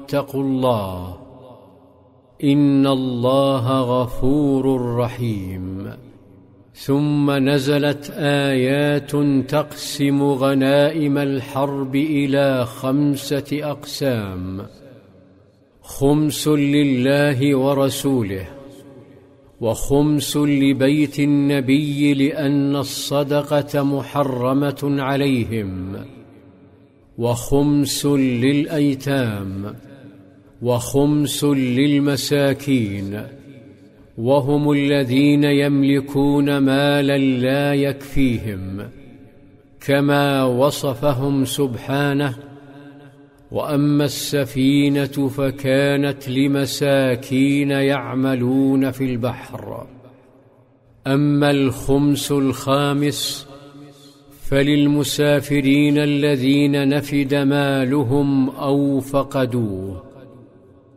واتقوا الله إن الله غفور رحيم. ثم نزلت آيات تقسم غنائم الحرب إلى 5 أقسام: 5 لله ورسوله، و5 لبيت النبي لأن الصدقة محرمة عليهم، و5 للأيتام، و5 للمساكين، وهم الذين يملكون مالا لا يكفيهم، كما وصفهم سبحانه: وأما السفينة فكانت لمساكين يعملون في البحر. أما 5 الخامس فللمسافرين الذين نفد مالهم أو فقدوه.